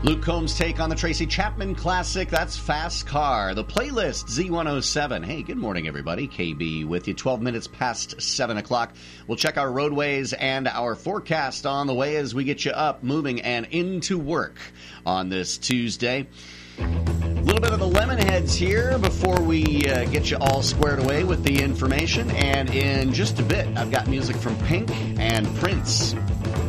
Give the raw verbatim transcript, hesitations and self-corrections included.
Luke Combs' take on the Tracy Chapman classic, that's Fast Car. The playlist, Z one oh seven. Hey, good morning, everybody. K B with you, twelve minutes past seven o'clock. We'll check our roadways and our forecast on the way as we get you up, moving, and into work on this Tuesday. A little bit of the Lemonheads here before we uh, get you all squared away with the information. And in just a bit, I've got music from Pink and Prince.